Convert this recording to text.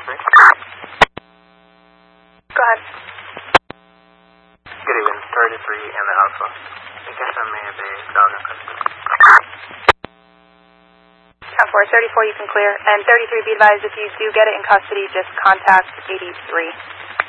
Go ahead. Good evening, 33 and the Alpha. I guess I may have been down in custody. Count 4, 34 you can clear. And 33, be advised, if you do get it in custody, just contact 83.